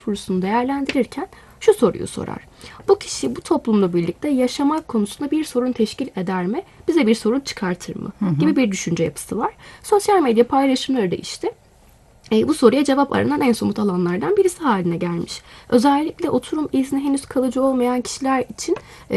başvurusunu değerlendirirken şu soruyu sorar. Bu kişi bu toplumla birlikte yaşamak konusunda bir sorun teşkil eder mi? Bize bir sorun çıkartır mı? Gibi bir düşünce yapısı var. Sosyal medya paylaşımları da işte bu soruya cevap aranan en somut alanlardan birisi haline gelmiş. Özellikle oturum izni henüz kalıcı olmayan kişiler için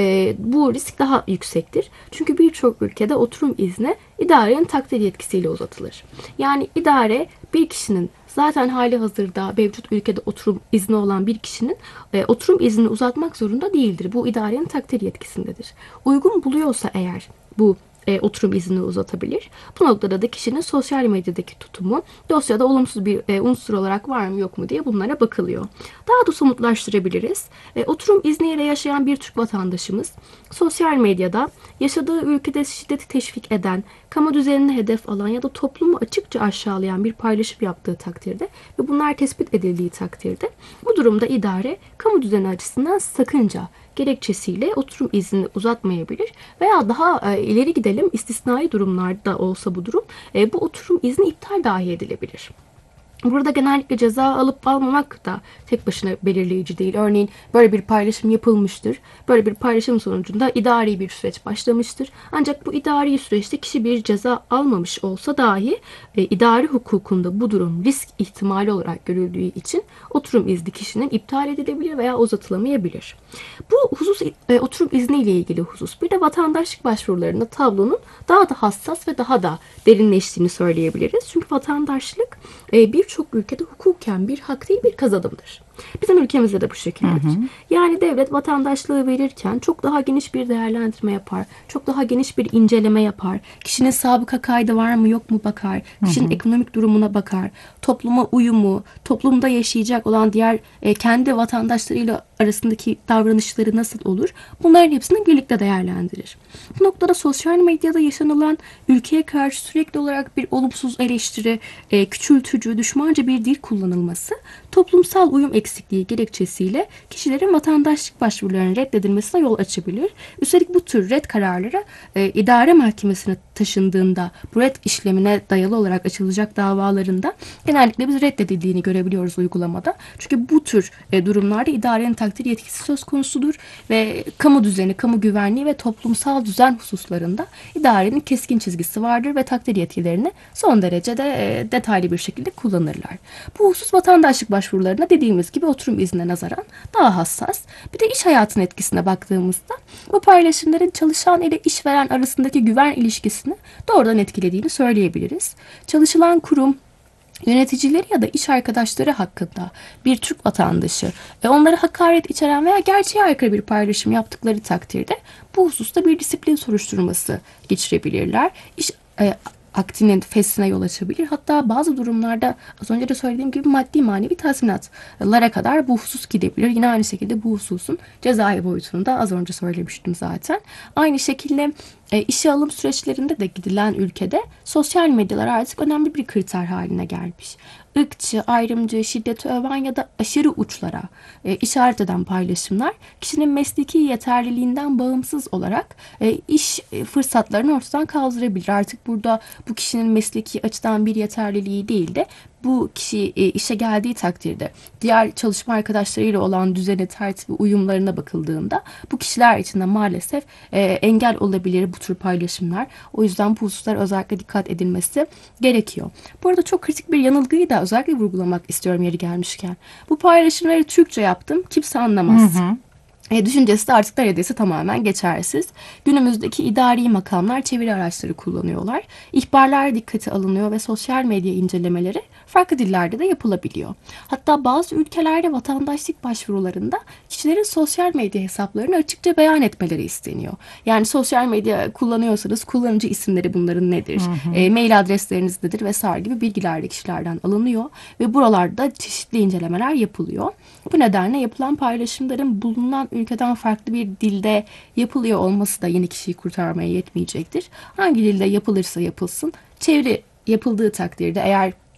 bu risk daha yüksektir. Çünkü birçok ülkede oturum izni idarenin takdir yetkisiyle uzatılır. Yani idare bir kişinin zaten hali hazırda mevcut ülkede oturum izni olan bir kişinin oturum iznini uzatmak zorunda değildir. Bu idarenin takdir yetkisindedir. Uygun buluyorsa eğer bu oturum iznini uzatabilir. Bu noktada da kişinin sosyal medyadaki tutumu dosyada olumsuz bir unsur olarak var mı yok mu diye bunlara bakılıyor. Daha da somutlaştırabiliriz. Oturum izniyle yaşayan bir Türk vatandaşımız sosyal medyada yaşadığı ülkede şiddeti teşvik eden, kamu düzenini hedef alan ya da toplumu açıkça aşağılayan bir paylaşım yaptığı takdirde ve bunlar tespit edildiği takdirde bu durumda idare kamu düzeni açısından sakınca gerekçesiyle oturum iznini uzatmayabilir veya daha ileri gidelim, istisnai durumlarda olsa bu durum bu oturum izni iptal dahi edilebilir. Burada genellikle ceza alıp almamak da tek başına belirleyici değil. Örneğin böyle bir paylaşım yapılmıştır. Böyle bir paylaşım sonucunda idari bir süreç başlamıştır. Ancak bu idari süreçte kişi bir ceza almamış olsa dahi idari hukukunda bu durum risk ihtimali olarak görüldüğü için oturum izni kişinin iptal edilebilir veya uzatılamayabilir. Bu husus oturum izni ile ilgili husus. Bir de vatandaşlık başvurularında tablonun daha da hassas ve daha da derinleştiğini söyleyebiliriz. Çünkü vatandaşlık birçok ülkede hukuken bir hak değil bir kazanımdır. Bizim ülkemizde de bu şekildedir. Yani devlet vatandaşlığı verirken çok daha geniş bir değerlendirme yapar. Çok daha geniş bir inceleme yapar. Kişinin sabıka kaydı var mı yok mu bakar. Kişinin ekonomik durumuna bakar. Topluma uyumu, toplumda yaşayacak olan diğer kendi vatandaşlarıyla arasındaki davranışları nasıl olur? Bunların hepsini birlikte değerlendirir. Bu noktada sosyal medyada yaşanılan ülkeye karşı sürekli olarak bir olumsuz eleştiri, küçültücü, düşmanca bir dil kullanılması toplumsal uyum eksikliği gerekçesiyle kişilerin vatandaşlık başvurularının reddedilmesine yol açabilir. Üstelik bu tür red kararları idare mahkemesine taşındığında bu red işlemine dayalı olarak açılacak davalarında genellikle biz reddedildiğini görebiliyoruz uygulamada. Çünkü bu tür durumlarda idarenin takdir yetkisi söz konusudur ve kamu düzeni, kamu güvenliği ve toplumsal düzen hususlarında idarenin keskin çizgisi vardır ve takdir yetkilerini son derece de detaylı bir şekilde kullanırlar. Bu husus vatandaşlık başvurularına dediğimiz gibi oturum iznine nazaran daha hassas. Bir de iş hayatının etkisine baktığımızda bu paylaşımların çalışan ile işveren arasındaki güven ilişkisini doğrudan etkilediğini söyleyebiliriz. Çalışılan kurum, yöneticileri ya da iş arkadaşları hakkında bir Türk vatandaşı onlara hakaret içeren veya gerçeğe aykırı bir paylaşım yaptıkları takdirde bu hususta bir disiplin soruşturması geçirebilirler. İş aktinin feshine yol açabilir. Hatta bazı durumlarda az önce de söylediğim gibi maddi manevi tazminatlara kadar bu husus gidebilir. Yine aynı şekilde bu hususun cezai boyutunu da az önce söylemiştim zaten. Aynı şekilde işe alım süreçlerinde de gidilen ülkede sosyal medyalar artık önemli bir kriter haline gelmiş. Irkçı, ayrımcı, şiddeti öven ya da aşırı uçlara işaret eden paylaşımlar kişinin mesleki yeterliliğinden bağımsız olarak iş fırsatlarını ortadan kaldırabilir. Artık burada bu kişinin mesleki açıdan bir yeterliliği değil de bu kişi işe geldiği takdirde diğer çalışma arkadaşlarıyla olan düzene, tertibi, uyumlarına bakıldığında bu kişiler için de maalesef engel olabilir bu tür paylaşımlar. O yüzden bu hususlara özellikle dikkat edilmesi gerekiyor. Bu arada çok kritik bir yanılgıyı da özellikle vurgulamak istiyorum yeri gelmişken. Bu paylaşımları Türkçe yaptım, kimse anlamaz. Düşüncesi de artık neredeyse tamamen geçersiz. Günümüzdeki idari makamlar çeviri araçları kullanıyorlar. İhbarlar dikkate alınıyor ve sosyal medya incelemeleri farklı dillerde de yapılabiliyor. Hatta bazı ülkelerde vatandaşlık başvurularında kişilerin sosyal medya hesaplarını açıkça beyan etmeleri isteniyor. Yani sosyal medya kullanıyorsanız kullanıcı isimleri bunların nedir, mail adresleriniz nedir vesaire gibi bilgiler de kişilerden alınıyor ve buralarda çeşitli incelemeler yapılıyor. Bu nedenle yapılan paylaşımların bulunan ülkeden farklı bir dilde yapılıyor olması da yeni kişiyi kurtarmaya yetmeyecektir. Hangi dilde yapılırsa yapılsın, çeviri yapıldığı takdirde eğer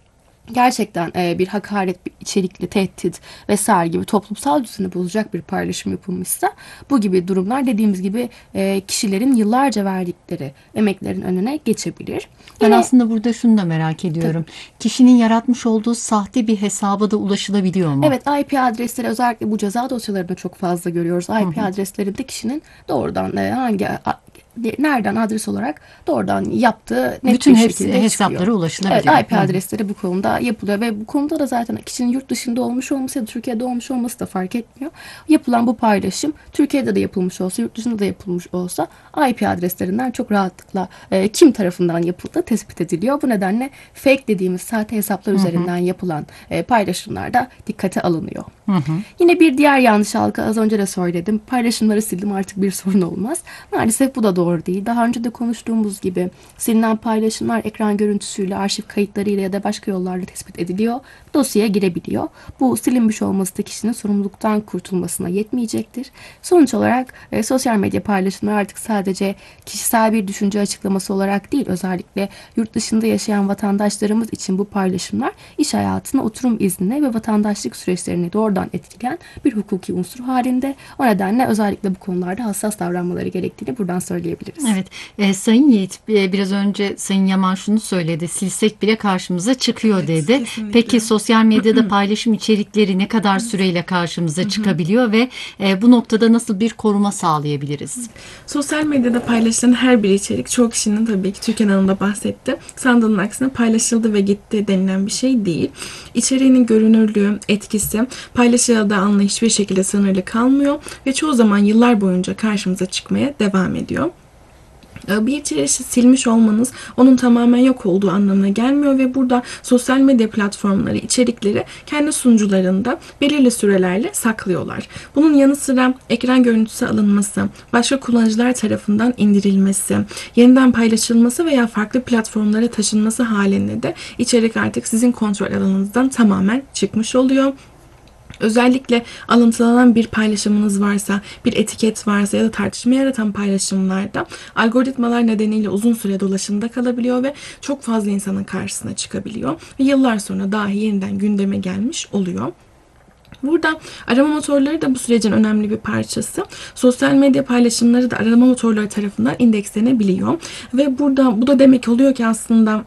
gerçekten bir hakaret, bir içerikli tehdit vesaire gibi toplumsal düzeni bozacak bir paylaşım yapılmışsa, bu gibi durumlar dediğimiz gibi kişilerin yıllarca verdikleri emeklerin önüne geçebilir. Ben Yine aslında burada şunu da merak ediyorum. Kişinin yaratmış olduğu sahte bir hesaba da ulaşılabiliyor mu? evet, IP adresleri özellikle bu ceza dosyalarında çok fazla görüyoruz. IP adreslerinde kişinin doğrudan nereden adres olarak doğrudan yaptığı net Bütün bir şekilde hesaplara çıkıyor. ulaşılabiliyor. Evet, IP adresleri bu konuda yapılıyor ve bu konuda da zaten kişinin yurt dışında olmuş olması ya da Türkiye'de olmuş olması da fark etmiyor. Yapılan bu paylaşım Türkiye'de de yapılmış olsa, yurt dışında da yapılmış olsa IP adreslerinden çok rahatlıkla kim tarafından yapıldığı tespit ediliyor. Bu nedenle fake dediğimiz sahte hesaplar üzerinden yapılan paylaşımlar da dikkate alınıyor. Yine bir diğer yanlış algı, az önce de söyledim. Paylaşımları sildim, artık bir sorun olmaz. Maalesef bu da doğru değil. Daha önce de konuştuğumuz gibi silinen paylaşımlar ekran görüntüsüyle, arşiv kayıtlarıyla ya da başka yollarla tespit ediliyor. Dosyaya girebiliyor. Bu silinmiş olması da kişinin sorumluluktan kurtulmasına yetmeyecektir. Sonuç olarak sosyal medya paylaşımları artık sadece kişisel bir düşünce açıklaması olarak değil, özellikle yurt dışında yaşayan vatandaşlarımız için bu paylaşımlar iş hayatına, oturum iznine ve vatandaşlık süreçlerini doğrudan etkileyen bir hukuki unsur halinde. O nedenle özellikle bu konularda hassas davranmaları gerektiğini buradan söyleyebiliriz. Evet, Sayın Yiğit biraz önce Sayın Yaman şunu söyledi, silsek bile karşımıza çıkıyor Evet, dedi. kesinlikle. Peki sosyal medyada paylaşım içerikleri ne kadar süreyle karşımıza çıkabiliyor ve bu noktada nasıl bir koruma sağlayabiliriz? Sosyal medyada paylaşılan her bir içerik çoğu kişinin, tabii ki Türkan Hanım da bahsetti, sandığının aksine paylaşıldı ve gitti denilen bir şey değil. İçeriğinin görünürlüğü, etkisi paylaşıldığı anla hiçbir şekilde sınırlı kalmıyor ve çoğu zaman yıllar boyunca karşımıza çıkmaya devam ediyor. Bir içeriği silmiş olmanız onun tamamen yok olduğu anlamına gelmiyor ve burada sosyal medya platformları içerikleri kendi sunucularında belirli sürelerle saklıyorlar. Bunun yanı sıra ekran görüntüsü alınması, başka kullanıcılar tarafından indirilmesi, yeniden paylaşılması veya farklı platformlara taşınması halinde de içerik artık sizin kontrol alanınızdan tamamen çıkmış oluyor. Özellikle alıntılanan bir paylaşımınız varsa, bir etiket varsa ya da tartışma yaratan paylaşımlarda algoritmalar nedeniyle uzun süre dolaşımda kalabiliyor ve çok fazla insanın karşısına çıkabiliyor. Ve yıllar sonra dahi yeniden gündeme gelmiş oluyor. Burada arama motorları da bu sürecin önemli bir parçası. Sosyal medya paylaşımları da arama motorları tarafından indekslenebiliyor. Ve burada bu da demek oluyor ki aslında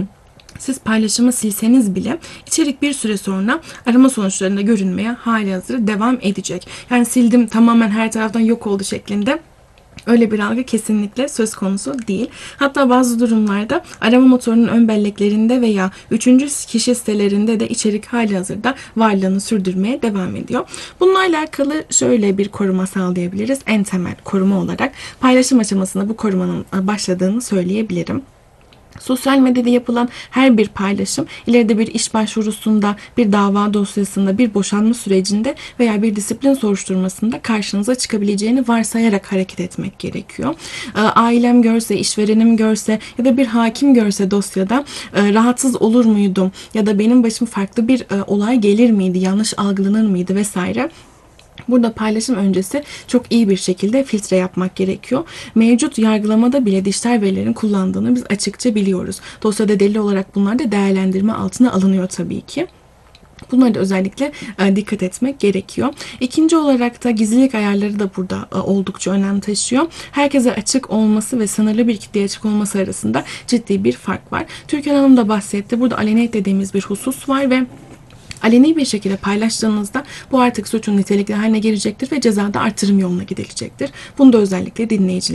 siz paylaşımı silseniz bile içerik bir süre sonra arama sonuçlarında görünmeye halihazırda devam edecek. Yani sildim, tamamen her taraftan yok oldu şeklinde öyle bir algı kesinlikle söz konusu değil. Hatta bazı durumlarda arama motorunun ön belleklerinde veya üçüncü kişi sitelerinde de içerik halihazırda varlığını sürdürmeye devam ediyor. Bununla alakalı şöyle bir koruma sağlayabiliriz. En temel koruma olarak paylaşım aşamasında bu korumanın başladığını söyleyebilirim. Sosyal medyada yapılan her bir paylaşım ileride bir iş başvurusunda, bir dava dosyasında, bir boşanma sürecinde veya bir disiplin soruşturmasında karşınıza çıkabileceğini varsayarak hareket etmek gerekiyor. Ailem görse, işverenim görse ya da bir hakim görse dosyada rahatsız olur muydum ya da benim başıma farklı bir olay gelir miydi, yanlış algılanır mıydı vesaire. Burada paylaşım öncesi çok iyi bir şekilde filtre yapmak gerekiyor. Mevcut yargılamada bile dijital verilerin kullandığını biz açıkça biliyoruz. Dosyada delil olarak bunlar da değerlendirme altına alınıyor tabii ki. Bunlara da özellikle dikkat etmek gerekiyor. İkinci olarak da gizlilik ayarları da burada oldukça önem taşıyor. Herkese açık olması ve sınırlı bir kitleye açık olması arasında ciddi bir fark var. Türkan Hanım da bahsetti. Burada aleniyet dediğimiz bir husus var ve aleni bir şekilde paylaştığınızda bu artık suçun nitelikli haline gelecektir ve cezada artırım yoluna gidilecektir. Bunu da özellikle dinleyicilerimize